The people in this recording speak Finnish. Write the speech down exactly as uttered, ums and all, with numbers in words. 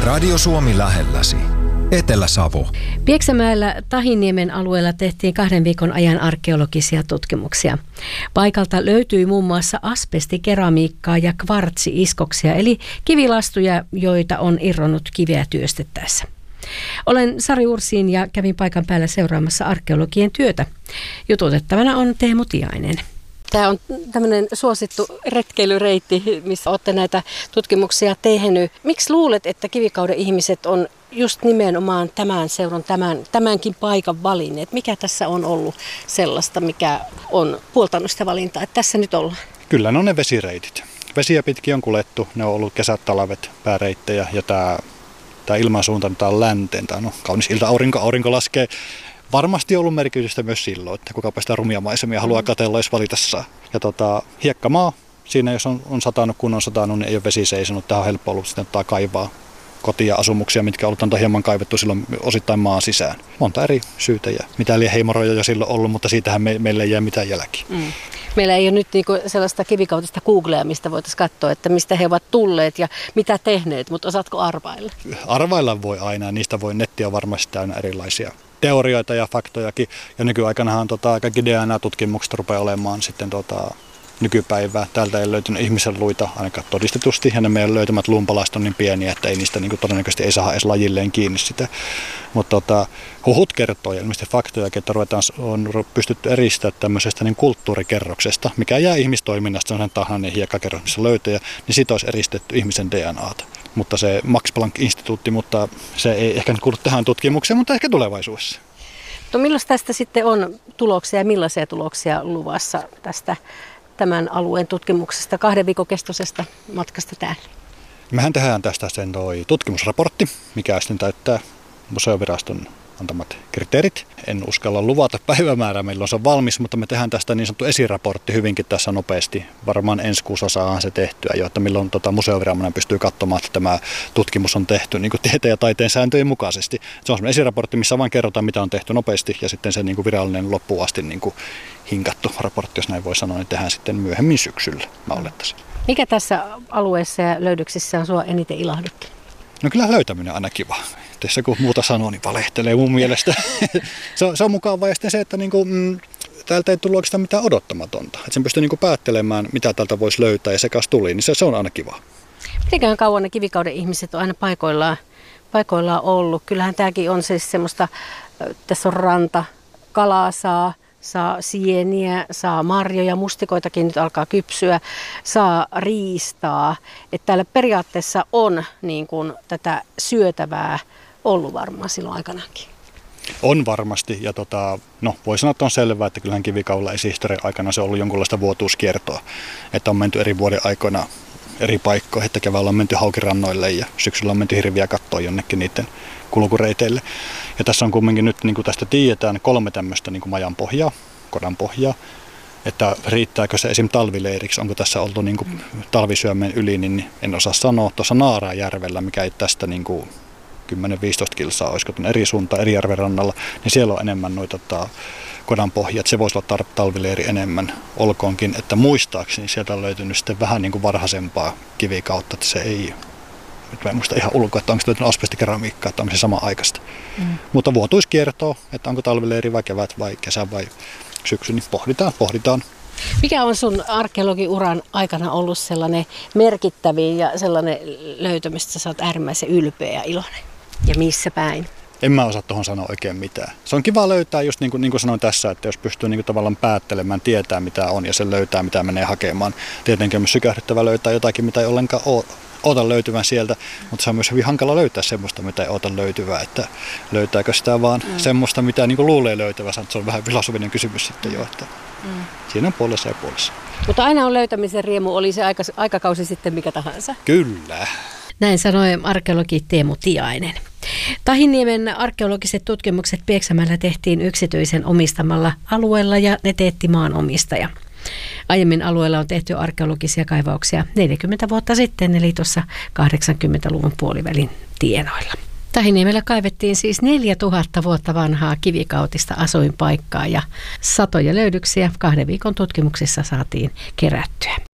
Radio Suomi lähelläsi. Etelä-Savo. Pieksämäellä Tahiniemen alueella tehtiin kahden viikon ajan arkeologisia tutkimuksia. Paikalta löytyi muun muassa asbestikeramiikkaa ja kvartsi-iskoksia, eli kivilastuja, joita on irronnut kiveä työstettäessä. Olen Sari Ursiin ja kävin paikan päällä seuraamassa arkeologien työtä. Jututettavana on Teemu Tiainen. Tämä on tämmöinen suosittu retkeilyreitti, missä olette näitä tutkimuksia tehnyt. Miksi luulet, että kivikauden ihmiset on just nimenomaan tämän seuron, tämän, tämänkin paikan valinneet? Mikä tässä on ollut sellaista, mikä on puoltanut sitä valintaa, että tässä nyt ollaan? Kyllä ne on ne vesireitit. Vesiä pitkin on kuljettu, ne on ollut kesät, talvet, pääreittejä ja tämä, tämä ilmansuunta tämä on länteen. Tämä on no, kaunis ilta, aurinko, aurinko laskee. Varmasti on ollut merkitystä myös silloin, että kukapa sitä rumia maisemia haluaa katsella, jos valita saa. Ja tota, hiekkamaa, siinä jos on, on satanut, kun on satanut, niin ei ole vesi seisonut. Tämä on helppo ollut sitten ottaa kaivaa kotia asumuksia, mitkä on ollut hieman kaivettu silloin osittain maan sisään. Monta eri syytä ja mitä liian heimoroja jo silloin ollut, mutta siitähän me, meillä ei jää mitään jälkiä. Mm. Meillä ei ole nyt niinku sellaista kivikautista Googlea, mistä voitaisiin katsoa, että mistä he ovat tulleet ja mitä tehneet, mutta osaatko arvailla? Arvailla voi aina, niistä voi nettiä varmasti täynnä erilaisia teorioita ja faktojakin. Ja nykyaikanahan tota, kaikki D N A-tutkimukset rupeaa olemaan sitten tota, nykypäivää. Täältä ei löytynyt ihmisen luita ainakaan todistetusti. Ja ne meidän löytämät luunpalaiset on niin pieniä, että ei niistä niin kuin, todennäköisesti ei saada edes lajilleen kiinni sitä. Mutta tota, huhut kertoo ja ilmeisesti faktojakin, että ruvetaan, on pystytty eristämään tämmöisestä niin kulttuurikerroksesta, mikä jää ihmistoiminnasta, sellainen tahnainen hiekkakerros, missä löytöjä, niin siitä olisi eristetty ihmisen D N A:ta. Mutta se Max Planck-instituutti, mutta se ei ehkä kuulu tähän tutkimukseen, mutta ehkä tulevaisuudessa. No milloin tästä sitten on tuloksia ja millaisia tuloksia luvassa tästä tämän alueen tutkimuksesta, kahden viikon kestoisesta matkasta täällä? Mehän tehdään tästä sen toi tutkimusraportti, mikä sitten täyttää museoviraston antamat kriteerit. En uskalla luvata päivämäärää, milloin se on valmis, mutta me tehdään tästä niin sanottu esiraportti hyvinkin tässä nopeasti. Varmaan ensi kuussa saadaan se tehtyä, jotta milloin tota, museoviranomainen pystyy katsomaan, että tämä tutkimus on tehty niin kuin tieteen ja taiteen sääntöjen mukaisesti. Se on sellainen esiraportti, missä vain kerrotaan, mitä on tehty nopeasti ja sitten se niin kuin virallinen loppuun asti niin kuin hinkattu raportti, jos näin voi sanoa, niin tehdään sitten myöhemmin syksyllä, mä olettaisin. Mikä tässä alueessa ja löydöksissä on sua eniten ilahduttanut? No kyllä löytäminen on aina kiva. Tässä kun muuta sanoo, niin valehtelee mun mielestä. se, on, se on mukavaa ja sitten se, että niinku, mm, täältä ei tullut oikeastaan mitään odottamatonta. Että sen pystyy niinku päättelemään, mitä täältä voisi löytää ja se kas tuli, niin se, se on aina kiva. Mitenköhän kauan ne kivikauden ihmiset on aina paikoillaan, paikoillaan ollut? Kyllähän tämäkin on siis semmoista, tässä on ranta, kalaa saa, saa sieniä, saa marjoja, mustikoitakin nyt alkaa kypsyä, saa riistaa. Että täällä periaatteessa on niin kuin tätä syötävää ollut varmaan silloin aikanaankin. On varmasti ja tota, no, voi sanoa, että on selvää, että kyllähän kivikaudella esihistorian aikana se on ollut jonkunlaista vuotuuskiertoa. Että on menty eri vuoden aikoina eri paikkoihin, että keväällä on menty haukirannoille ja syksyllä on menty hirviä kattoon jonnekin niiden kulkureiteille. Ja tässä on kumminkin nyt, niin kuin tästä tiedetään, kolme tämmöistä niin kuin majan pohjaa, kodan pohjaa. Että riittääkö se esim. Talvileiriksi, onko tässä oltu niin kuin talvisyömeen yli, niin en osaa sanoa. Tuossa Naarajärvellä, mikä ei tästä niin kuin kymmenen viisitoista kilsaa, olisiko tuon eri suuntaan, eri järven rannalla, niin siellä on enemmän noita tota, kodan pohjia. Että se voisi olla tar- talvileiri enemmän, olkoonkin, että muistaakseni sieltä on löytynyt sitten vähän niin kuin varhaisempaa kivikautta, että se ei... Nyt mä en muista ihan ulkoa, että onko se löytynyt asbestikeramiikkaa, että onko se sama aikaista. Mm. Mutta vuotuiskiertoa, että onko talvileiri vai kevät vai kesä vai syksy, niin pohditaan, pohditaan. Mikä on sun arkeologiuran aikana ollut sellainen merkittävin ja sellainen löytö, mistä sä oot äärimmäisen ylpeä ja iloinen? Ja missä päin? En mä osaa tuohon sanoa oikein mitään. Se on kiva löytää, just niin kuin, niin kuin sanoin tässä, että jos pystyy niin kuin tavallaan päättelemään, tietää mitä on ja sen löytää, mitä menee hakemaan. Tietenkin on myös sykähdyttävä löytää jotakin, mitä ei ollenkaan ole. Oota löytyvän sieltä, mutta se on myös hyvin hankala löytää semmoista, mitä ei oota löytyvää, että löytääkö sitä vaan mm. semmoista, mitä niin kuin luulee löytävänsä, se on vähän filosofinen kysymys sitten jo, että mm. siinä on puolessa ja puolessa. Mutta aina on löytämisen riemu, oli se aika, aikakausi sitten mikä tahansa. Kyllä. Näin sanoi arkeologi Teemu Tiainen. Tahiniemen arkeologiset tutkimukset Pieksämäellä tehtiin yksityisen omistamalla alueella ja ne teetti maanomistaja. Aiemmin alueella on tehty arkeologisia kaivauksia neljäkymmentä vuotta sitten, eli tuossa kahdeksankymmentäluvun puolivälin tienoilla. Tahiniemellä kaivettiin siis neljätuhatta vuotta vanhaa kivikautista asuinpaikkaa ja satoja löydöksiä kahden viikon tutkimuksissa saatiin kerättyä.